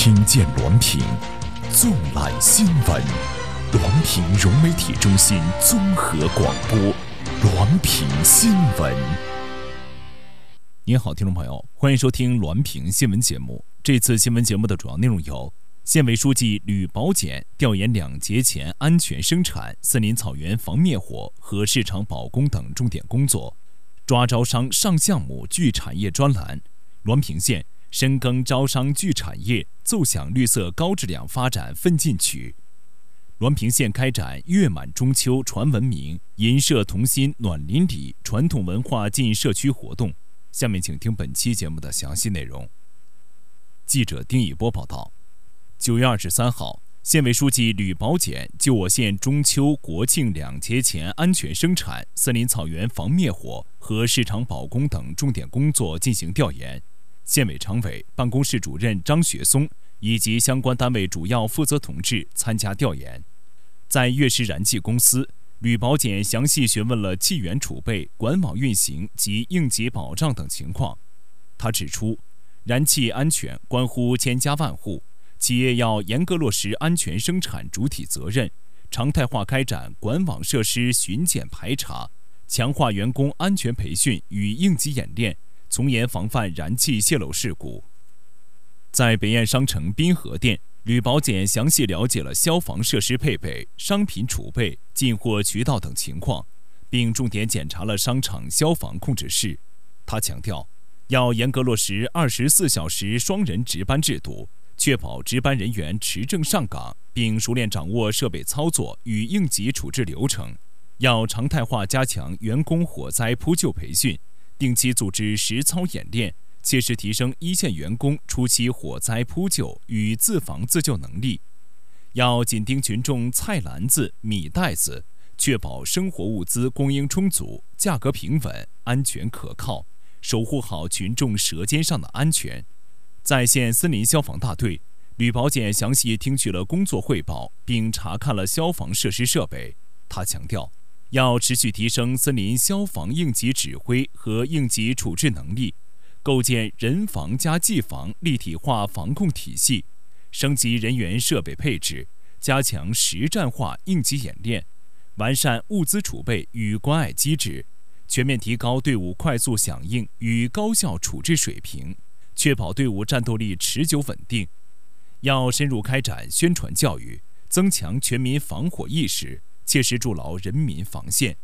听见滦平，纵览新闻。滦平融媒体中心综合广播，滦平新闻。 您好，听众朋友，欢迎收听滦平新闻节目。这次新闻节目的主要内容有：县委书记吕宝简调研2节前安全生产、森林草原防灭火和市场保供等重点工作，抓招商上项目聚产业专栏。滦平县深耕招商聚产业，奏响绿色高质量发展奋进曲。滦平县开展月满中秋传文明、银社同心暖邻里传统文化进社区活动。下面请听本期节目的详细内容。记者丁以波报道，9月23号，县委书记吕宝简就我县中秋、国庆2节前安全生产、森林草原防灭火和市场保供等重点工作进行调研。县委常委、办公室主任张学松以及相关单位主要负责同志参加调研。在粤石燃气公司，吕宝简详细询问了气源储备、管网运行及应急保障等情况。他指出，燃气安全关乎千家万户，企业要严格落实安全生产主体责任，常态化开展管网设施巡检排查，强化员工安全培训与应急演练，从严防范燃气泄漏事故。在北苑商城滨河店，吕宝简详细了解了消防设施配备、商品储备、进货渠道等情况，并重点检查了商场消防控制室。他强调，要严格落实24小时双人值班制度，确保值班人员持证上岗，并熟练掌握设备操作与应急处置流程。要常态化加强员工火灾扑救培训，定期组织实操演练，切实提升一线员工初期火灾扑救与自防自救能力。要紧盯群众菜篮子、米袋子，确保生活物资供应充足、价格平稳、安全可靠，守护好群众舌尖上的安全。在县森林消防大队，吕宝简详细听取了工作汇报，并查看了消防设施设备。他强调，要持续提升森林消防应急指挥和应急处置能力，构建人防加技防立体化防控体系，升级人员设备配置，加强实战化应急演练，完善物资储备与关爱机制，全面提高队伍快速响应与高效处置水平，确保队伍战斗力持久稳定。要深入开展宣传教育，增强全民防火意识，切实筑牢人民防线。